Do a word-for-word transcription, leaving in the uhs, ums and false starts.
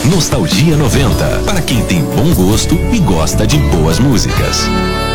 Nostalgia noventa, para quem tem bom gosto e gosta de boas músicas.